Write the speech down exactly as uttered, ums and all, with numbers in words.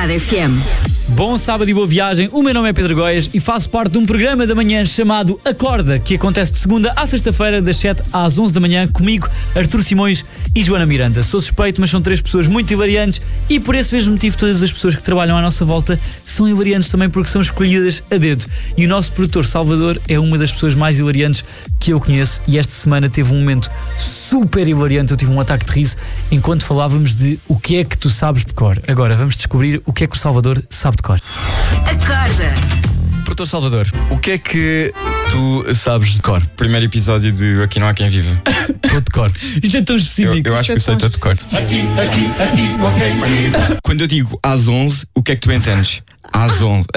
Almofrada F M. Bom sábado e boa viagem, o meu nome é Pedro Goias e faço parte de um programa da manhã chamado Acorda, que acontece de segunda à sexta-feira, das sete às onze da manhã, comigo, Artur Simões e Joana Miranda. Sou suspeito, mas são três pessoas muito hilariantes e por esse mesmo motivo todas as pessoas que trabalham à nossa volta são hilariantes também porque são escolhidas a dedo. E o nosso produtor Salvador é uma das pessoas mais hilariantes que eu conheço e esta semana teve um momento super hilariante, eu tive um ataque de riso enquanto falávamos de o que é que tu sabes de cor. Agora vamos descobrir o que é que o Salvador sabe de cor. Acorda. Produtor Salvador, o que é que tu sabes de cor? Primeiro episódio de Aqui Não Há Quem Viva. Todo de cor. Isto é tão específico. Eu, eu acho que eu sei todo de cor. Aqui, aqui, aqui, não há quem viva. Quando eu digo às onze, o que é que tu entendes? Às onze.